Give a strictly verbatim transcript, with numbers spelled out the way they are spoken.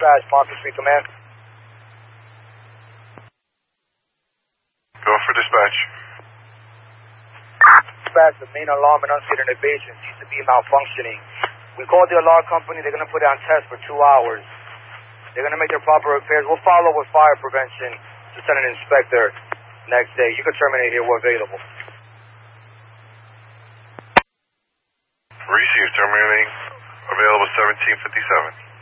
dispatch, Market Street Command. Go for dispatch. Dispatch, the main alarm and unstated invasion seems to be malfunctioning. We called the alarm company. They're going to put it on test for two hours. They're going to make their proper repairs. We'll follow with fire prevention to send an inspector next day. You can terminate here. We're available. Receive terminating. Available seventeen fifty-seven.